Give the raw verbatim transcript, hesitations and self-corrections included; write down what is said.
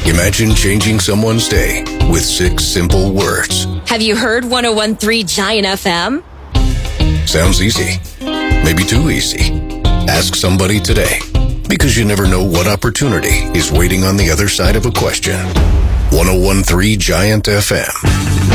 Imagine changing someone's day with six simple words. Have you heard one oh one point three Giant F M? Sounds easy. Maybe too easy. Ask somebody today, because you never know what opportunity is waiting on the other side of a question. one oh one point three Giant F M.